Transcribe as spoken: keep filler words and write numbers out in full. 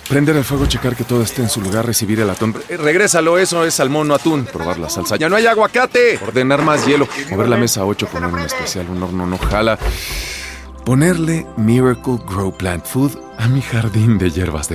Prender el fuego, checar que todo esté en su lugar, recibir el atún. Eh, regrésalo, eso es salmón, no atún. Probar la salsa. ¡Ya no hay aguacate! Ordenar más hielo. Mover la mesa a ocho, poner un especial, un horno no jala. Ponerle Miracle Grow Plant Food a mi jardín de hierbas de